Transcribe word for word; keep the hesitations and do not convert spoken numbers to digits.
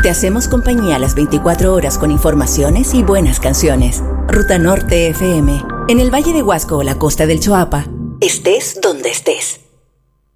Te hacemos compañía las veinticuatro horas con informaciones y buenas canciones. Ruta Norte F M. En el Valle de Huasco o la costa del Choapa. Estés donde estés.